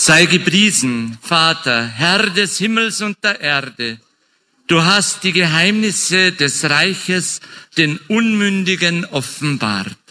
Sei gepriesen, Vater, Herr des Himmels und der Erde. Du hast die Geheimnisse des Reiches den Unmündigen offenbart.